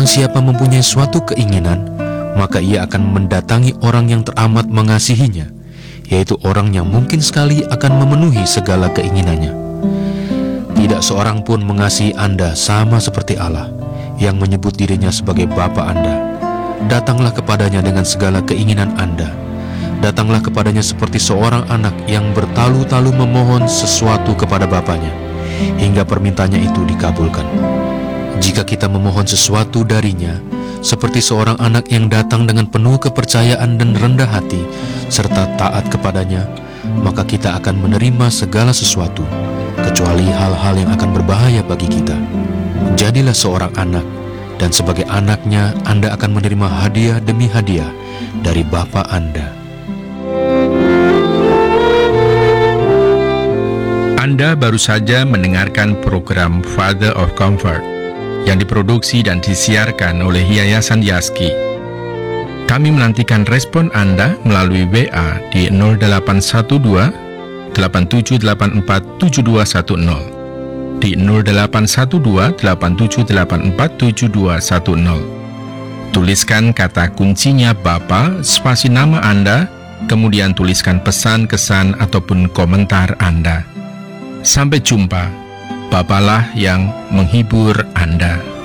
siapa mempunyai suatu keinginan, maka ia akan mendatangi orang yang teramat mengasihinya, yaitu orang yang mungkin sekali akan memenuhi segala keinginannya. Tidak seorang pun mengasihi Anda sama seperti Allah, yang menyebut dirinya sebagai Bapa Anda. Datanglah kepadanya dengan segala keinginan Anda. Datanglah kepadanya seperti seorang anak yang bertalu-talu memohon sesuatu kepada bapaknya, hingga permintaannya itu dikabulkan. Jika kita memohon sesuatu darinya, seperti seorang anak yang datang dengan penuh kepercayaan dan rendah hati, serta taat kepadanya, maka kita akan menerima segala sesuatu, kecuali hal-hal yang akan berbahaya bagi kita. Jadilah seorang anak, dan sebagai anaknya Anda akan menerima hadiah demi hadiah dari Bapa Anda. Anda baru saja mendengarkan program Father of Comfort yang diproduksi dan disiarkan oleh Yayasan Yaski. Kami menantikan respon Anda melalui WA di 0812 8784 7210, di 0812 8784 7210. Tuliskan kata kuncinya Bapa, spasi nama Anda, kemudian tuliskan pesan, kesan, ataupun komentar Anda. Sampai jumpa. Bapalah yang menghibur Anda.